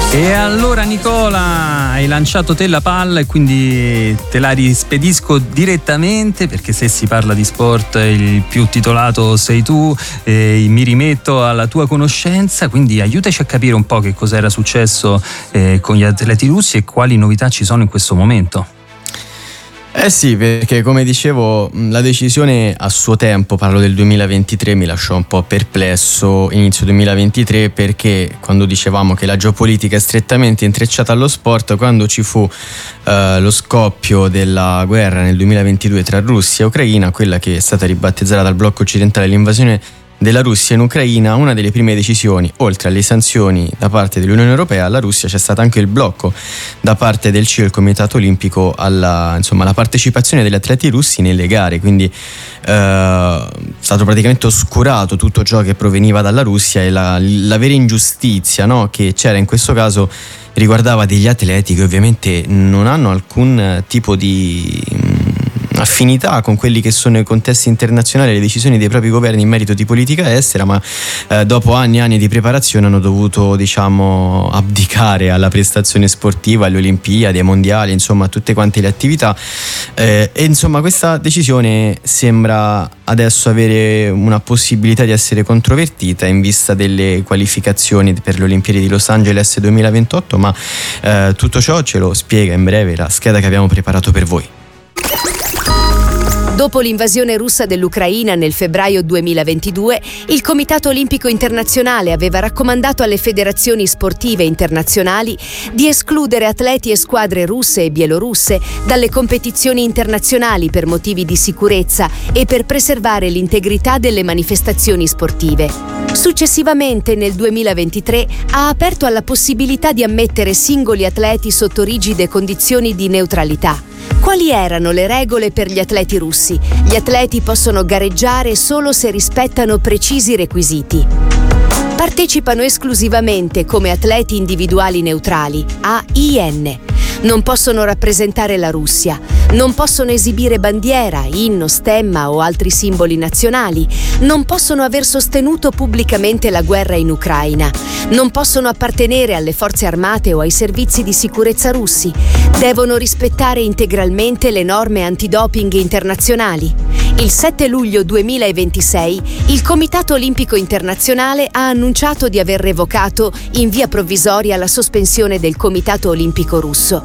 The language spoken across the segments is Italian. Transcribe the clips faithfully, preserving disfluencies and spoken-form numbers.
E allora Nicola, hai lanciato te la palla e quindi te la rispedisco direttamente, perché se si parla di sport il più titolato sei tu, e mi rimetto alla tua conoscenza, quindi aiutaci a capire un po' che cosa era successo eh, con gli atleti russi e quali novità ci sono in questo momento. Eh sì, perché come dicevo la decisione a suo tempo, parlo del duemilaventitré, mi lasciò un po' perplesso inizio duemilaventitré, perché quando dicevamo che la geopolitica è strettamente intrecciata allo sport, quando ci fu eh, lo scoppio della guerra nel duemilaventidue tra Russia e Ucraina, quella che è stata ribattezzata dal blocco occidentale l'invasione della Russia in Ucraina, una delle prime decisioni, oltre alle sanzioni da parte dell'Unione Europea, alla Russia c'è stato anche il blocco da parte del C I O, il Comitato Olimpico, alla, insomma, alla partecipazione degli atleti russi nelle gare, quindi eh, è stato praticamente oscurato tutto ciò che proveniva dalla Russia, e la, la vera ingiustizia, no, che c'era in questo caso riguardava degli atleti che ovviamente non hanno alcun tipo di affinità con quelli che sono i contesti internazionali e le decisioni dei propri governi in merito di politica estera, ma eh, dopo anni e anni di preparazione hanno dovuto, diciamo, abdicare alla prestazione sportiva, alle Olimpiadi, ai mondiali, insomma a tutte quante le attività, eh, e insomma questa decisione sembra adesso avere una possibilità di essere controvertita in vista delle qualificazioni per le Olimpiadi di Los Angeles duemilaventotto, ma eh, tutto ciò ce lo spiega in breve la scheda che abbiamo preparato per voi. Dopo l'invasione russa dell'Ucraina nel febbraio duemilaventidue, il Comitato Olimpico Internazionale aveva raccomandato alle federazioni sportive internazionali di escludere atleti e squadre russe e bielorusse dalle competizioni internazionali per motivi di sicurezza e per preservare l'integrità delle manifestazioni sportive. Successivamente, nel duemilaventitré, ha aperto alla possibilità di ammettere singoli atleti sotto rigide condizioni di neutralità. Quali erano le regole per gli atleti russi? Gli atleti possono gareggiare solo se rispettano precisi requisiti. Partecipano esclusivamente come atleti individuali neutrali, A I N. Non possono rappresentare la Russia, non possono esibire bandiera, inno, stemma o altri simboli nazionali, non possono aver sostenuto pubblicamente la guerra in Ucraina, non possono appartenere alle forze armate o ai servizi di sicurezza russi, devono rispettare integralmente le norme antidoping internazionali. Il sette luglio duemilaventisei il Comitato Olimpico Internazionale ha annunciato di aver revocato in via provvisoria la sospensione del Comitato Olimpico Russo.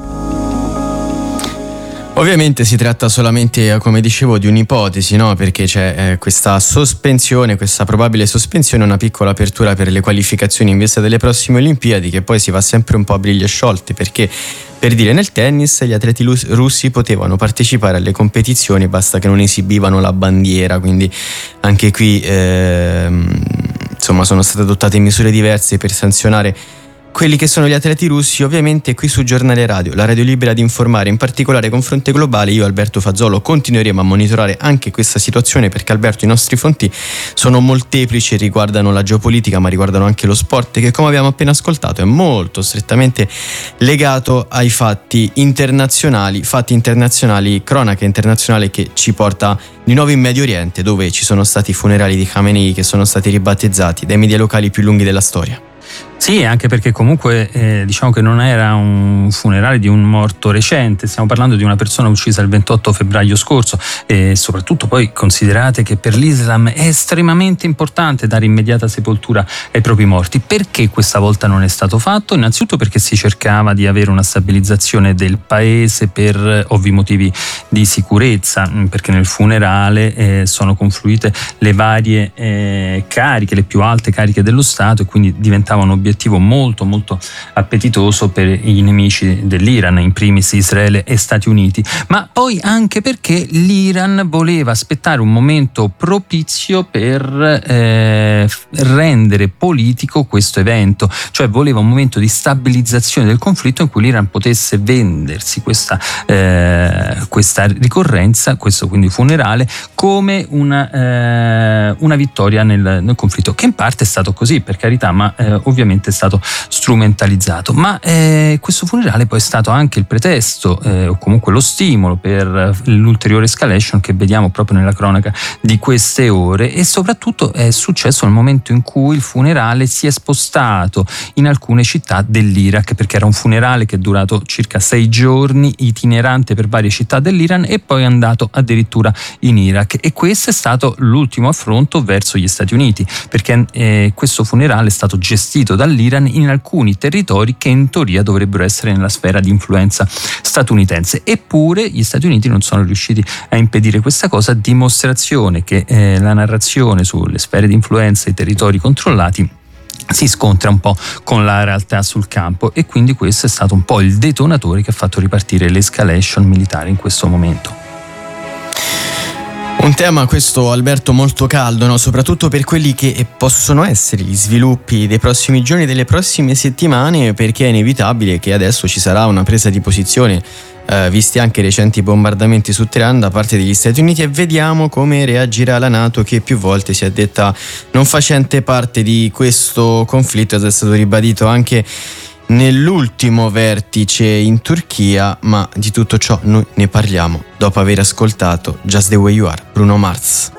Ovviamente si tratta solamente, come dicevo, di un'ipotesi, no? Perché c'è eh, questa sospensione, questa probabile sospensione, una piccola apertura per le qualificazioni in vista delle prossime Olimpiadi, che poi si va sempre un po' a briglie sciolte, perché per dire nel tennis gli atleti russi potevano partecipare alle competizioni, basta che non esibivano la bandiera, quindi anche qui eh, insomma sono state adottate misure diverse per sanzionare quelli che sono gli atleti russi. Ovviamente qui su Giornale Radio, la radio libera di informare, in particolare con Fronte Globale, io Alberto Fazzolo continueremo a monitorare anche questa situazione, perché Alberto, i nostri fonti sono molteplici e riguardano la geopolitica, ma riguardano anche lo sport, che come abbiamo appena ascoltato è molto strettamente legato ai fatti internazionali, fatti internazionali, cronaca internazionale che ci porta di nuovo in Medio Oriente, dove ci sono stati i funerali di Khamenei che sono stati ribattezzati dai media locali più lunghi della storia. Sì, anche perché comunque eh, diciamo che non era un funerale di un morto recente, stiamo parlando di una persona uccisa il ventotto febbraio scorso, e soprattutto poi considerate che per l'Islam è estremamente importante dare immediata sepoltura ai propri morti. Perché questa volta non è stato fatto? Innanzitutto perché si cercava di avere una stabilizzazione del paese per ovvi motivi di sicurezza, perché nel funerale eh, sono confluite le varie eh, cariche, le più alte cariche dello Stato, e quindi diventava un obiettivo molto molto appetitoso per i nemici dell'Iran, in primis Israele e Stati Uniti, ma poi anche perché l'Iran voleva aspettare un momento propizio per eh, rendere politico questo evento, cioè voleva un momento di stabilizzazione del conflitto in cui l'Iran potesse vendersi questa, eh, questa ricorrenza, questo quindi funerale, come una, eh, una vittoria nel, nel conflitto, che in parte è stato così, per carità, ma eh, ovviamente evidentemente è stato strumentalizzato. Ma eh, questo funerale poi è stato anche il pretesto eh, o comunque lo stimolo per l'ulteriore escalation che vediamo proprio nella cronaca di queste ore, e soprattutto è successo nel momento in cui il funerale si è spostato in alcune città dell'Iraq, perché era un funerale che è durato circa sei giorni, itinerante per varie città dell'Iran, e poi è andato addirittura in Iraq. E questo è stato l'ultimo affronto verso gli Stati Uniti, perché eh, questo funerale è stato gestito dall'Iran in alcuni territori che in teoria dovrebbero essere nella sfera di influenza statunitense. Eppure gli Stati Uniti non sono riusciti a impedire questa cosa, a dimostrazione che eh, la narrazione sulle sfere di influenza e i territori controllati si scontra un po' con la realtà sul campo, e quindi questo è stato un po' il detonatore che ha fatto ripartire l'escalation militare in questo momento. Un tema, questo, Alberto, molto caldo, no? Soprattutto per quelli che possono essere gli sviluppi dei prossimi giorni, delle prossime settimane, perché è inevitabile che adesso ci sarà una presa di posizione, eh, visti anche i recenti bombardamenti su Teheran da parte degli Stati Uniti, e vediamo come reagirà la NATO, che più volte si è detta non facente parte di questo conflitto. Ed è stato ribadito anche nell'ultimo vertice in Turchia, ma di tutto ciò noi ne parliamo dopo aver ascoltato Just the Way You Are, Bruno Mars.